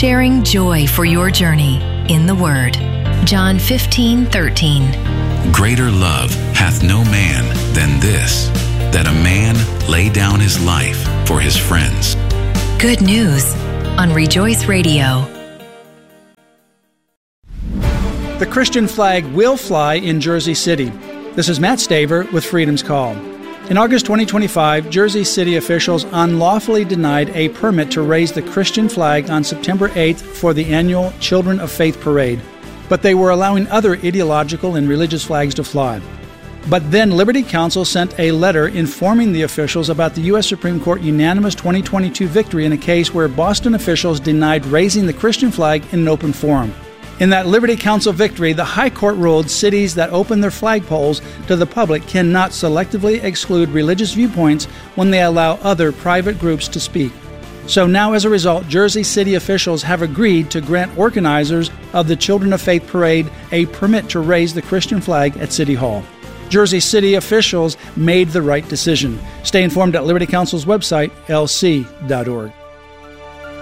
sharing joy for your journey in the Word. John 15:13. Greater love hath no man than this, that a man lay down his life for his friends. Good news on Rejoice Radio. The Christian flag will fly in Jersey City. This is Matt Staver with Freedom's Call. In August 2025, Jersey City officials unlawfully denied a permit to raise the Christian flag on September 8th for the annual Children of Faith Parade, but they were allowing other ideological and religious flags to fly. But then Liberty Counsel sent a letter informing the officials about the U.S. Supreme Court unanimous 2022 victory in a case where Boston officials denied raising the Christian flag in an open forum. In that Liberty Counsel victory, the High Court ruled cities that open their flagpoles to the public cannot selectively exclude religious viewpoints when they allow other private groups to speak. So now, as a result, Jersey City officials have agreed to grant organizers of the Children of Faith Parade a permit to raise the Christian flag at City Hall. Jersey City officials made the right decision. Stay informed at Liberty Counsel's website, lc.org.